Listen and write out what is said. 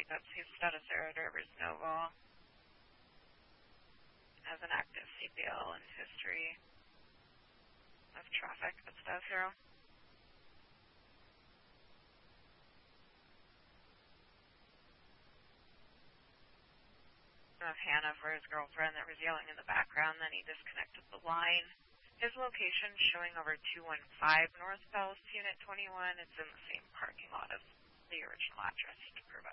That's his status error drivers Novo. Has an active CPL and history of traffic. That's Dow Zero. Of Hannah for his girlfriend that was yelling in the background, then he disconnected the line. His location showing over 215 North Bells, Unit 21. It's in the same parking lot as the original address he can provide.